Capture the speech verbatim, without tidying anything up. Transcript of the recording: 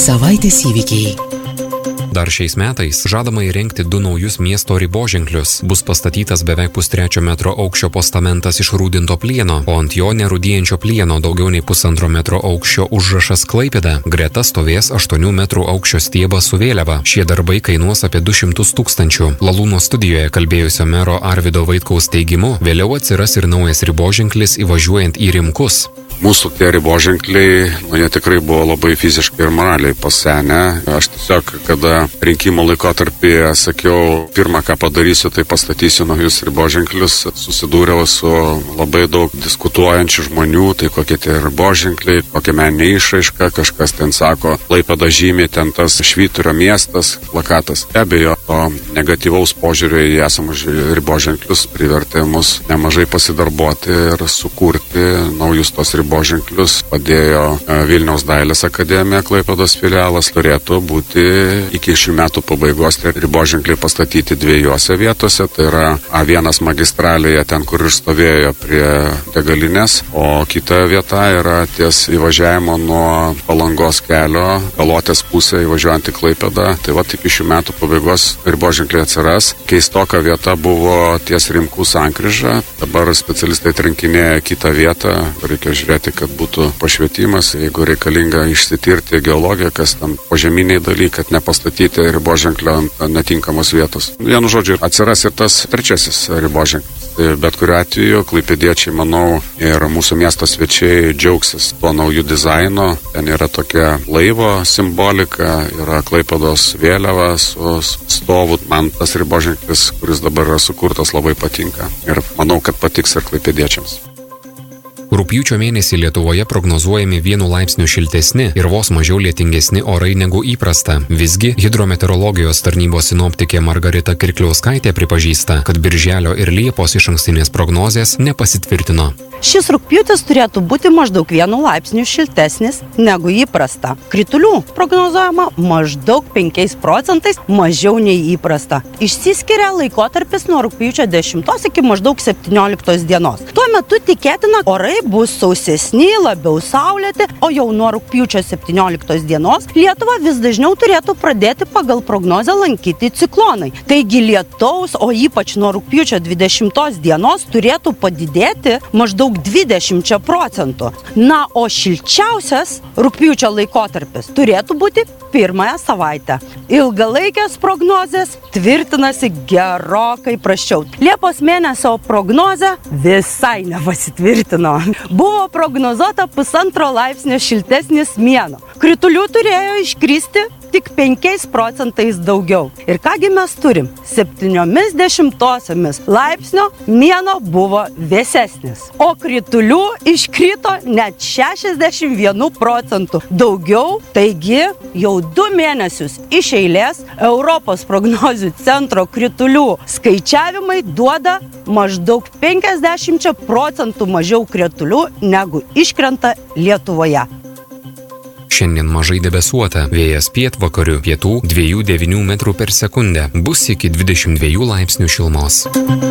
Savaitės įvykiai. Dar šiais metais žadama įrengti du naujus miesto riboženklius. Bus pastatytas beveik pustrečio metro aukščio postamentas iš rūdinto plieno, o ant jo nerūdijančio plieno daugiau nei pusantro metro aukščio užrašas Klaipėda. Greta stovės aštuonių metrų aukščio stiebas su vėliava. Šie darbai kainuos apie du šimtus tūkstančių. Lalūno studijoje kalbėjusio mero Arvydo Vaitkaus teigimu, vėliau atsiras ir naujas riboženklis įvažiuojant į Rimkus. Mūsų tie riboženkliai, nu, jie tikrai buvo labai fiziškai ir moraliai pasenę. Aš tiesiog, kada rinkimų laikotarpyje sakiau, pirmą, ką padarysiu, tai pastatysiu naujus riboženklius, susidūriau su labai daug diskutuojančių žmonių, tai kokie tie riboženkliai, kokia meninė išraiška, kažkas ten sako, Klaipėda žymi, ten tas Švyturio miestas, plakatas. Be abejo, to negatyvaus požiūrio į esamus riboženklius privertė mus nemažai pasidarbuoti ir sukurti naujus tos riboženklius. Riboženklius padėjo Vilniaus dailės akademija, Klaipėdos filialas, turėtų būti iki šių metų pabaigos tie riboženkliai pastatyti dviejose vietose, tai yra A vienas magistralėje, ten kur ir stovėjo prie degalinės, o kita vieta yra ties įvažiavimo nuo Palangos kelio, Kalotės pusė įvažiuojant į Klaipėdą, tai va iki šių metų pabaigos riboženkliai atsiras. Keistoka vieta buvo ties Rimkų sankryža, dabar specialistai atrinkinėja kitą vietą, reikia žiūrėti, kad būtų pašvietimas, jeigu reikalinga išsitirti geologiją, kas tam požeminiai dalykai, kad nepastatyti riboženklio ant netinkamos vietos. Vienu žodžiu, atsiras ir tas trečiasis riboženklis. Bet kuriuo atveju, klaipėdiečiai, manau, ir mūsų miesto svečiai džiaugsis tuo naujų dizaino. Ten yra tokia laivo simbolika, yra Klaipėdos vėliava su stovu. Man tas riboženklis, kuris dabar yra sukurtas, labai patinka. Ir manau, kad patiks ir klaipėdiečiams. Rugpjūčio mėnesį Lietuvoje prognozuojami vienu laipsniu šiltesni ir vos mažiau lietingesni orai negu įprasta. Visgi hidrometeorologijos tarnybos sinoptikė Margarita Kirkliauskaitė pripažįsta, kad birželio ir liepos išankstinės prognozės nepasitvirtino. Šis rugpjūtis turėtų būti maždaug vienu laipsniu šiltesnis negu įprasta. Kritulių prognozuojama maždaug penkiais procentais mažiau nei įprasta. Išsiskiria laikotarpis nuo rugpjūčio dešimtos iki maždaug septynioliktos dienos. Tuo metu tikėtina, orai bus sausesni, labiau saulėti, o jau nuo rugpjūčio septynioliktos dienos Lietuvą vis dažniau turėtų pradėti pagal prognozę lankyti ciklonai. Taigi lietaus, o ypač nuo rugpjūčio dvidešimtos dienos turėtų padidėti maždaug dvidešimčia procentų. Na, o šilčiausias rugpjūčio laikotarpis turėtų būti pirmąją savaitę. Ilgalaikės prognozės tvirtinasi gerokai prasčiau. Liepos mėnesio prognozė visai nepasitvirtino. Buvo prognozuota pusantro laipsnio šiltesnis mėnuo. Kritulių turėjo iškristi tik penkiais procentais daugiau. Ir kągi mes turim? Septyniomis dešimtosiomis laipsnio mėnuo buvo vėsesnis, o kritulių iškrito net šešiasdešimt vienu procentu daugiau. Taigi jau du mėnesius iš eilės Europos prognozių centro kritulių skaičiavimai duoda maždaug penkiasdešimt procentų mažiau kritulių negu iškrenta Lietuvoje. Šiandien mažai debesuota, vėjas pietvakarių, pietų dviejų devynių metrų per sekundę, bus iki dvidešimt dviejų laipsnių šilumos.